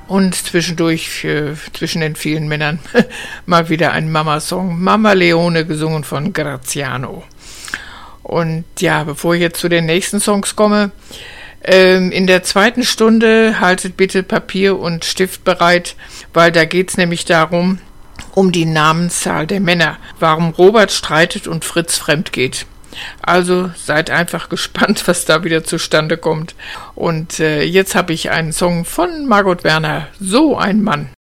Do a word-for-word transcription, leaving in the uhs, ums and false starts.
Und zwischendurch, äh, zwischen den vielen Männern, mal wieder ein Mama-Song. Mama Leone, gesungen von Graziano. Und ja, bevor ich jetzt zu den nächsten Songs komme, ähm, in der zweiten Stunde haltet bitte Papier und Stift bereit, weil da geht's nämlich darum, um die Namenszahl der Männer, warum Robert streitet und Fritz fremd geht. Also seid einfach gespannt, was da wieder zustande kommt. Und äh, jetzt habe ich einen Song von Margot Werner, So ein Mann.